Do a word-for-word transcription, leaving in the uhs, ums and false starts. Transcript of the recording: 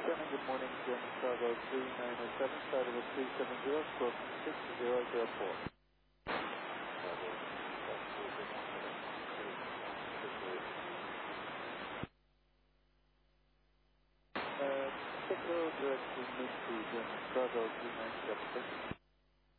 German, good morning, German Bravo three nine zero seven, flight over three seven zero, stroke six zero zero four. Uh, take road direct to Mid to German Bravo three nine seven six.